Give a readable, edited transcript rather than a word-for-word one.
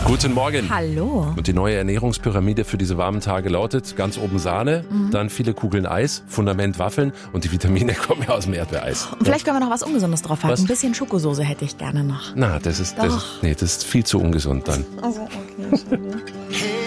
Guten Morgen. Hallo. Und die neue Ernährungspyramide für diese warmen Tage lautet: ganz oben Sahne, dann viele Kugeln Eis, Fundament Waffeln und die Vitamine kommen ja aus dem Erdbeereis. Und vielleicht können wir noch was Ungesundes drauf haben. Was? Ein bisschen Schokosoße hätte ich gerne noch. Na, das ist viel zu ungesund dann. Also, okay, schade.